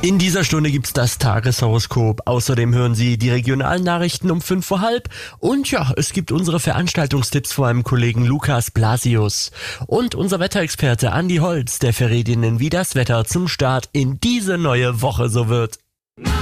In dieser Stunde gibt's das Tageshoroskop. Außerdem hören Sie die regionalen Nachrichten um 5:30 und ja, es gibt unsere Veranstaltungstipps von meinem Kollegen Lukas Blasius. Und unser Wetterexperte Andi Holz, der verrät Ihnen, wie das Wetter zum Start in diese neue Woche so wird.